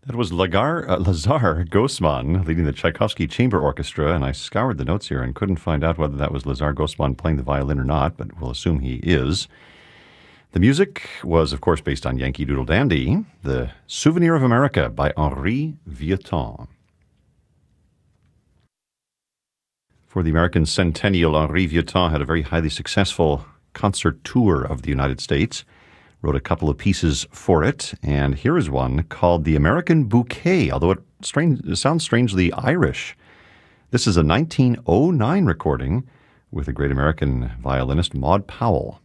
That was Lazar Gosman leading the Tchaikovsky Chamber Orchestra, and I scoured the notes here and couldn't find out whether that was Lazar Gosman playing the violin or not, but we'll assume he is. The music was, of course, based on Yankee Doodle Dandy, The Souvenir of America by Henri Vieuxtemps. For the American centennial, Henri Vieuxtemps had a very highly successful concert tour of the United States. Wrote a couple of pieces for it, and here is one called The American Bouquet, although it sounds strangely Irish. This is a 1909 recording with the great American violinist Maud Powell.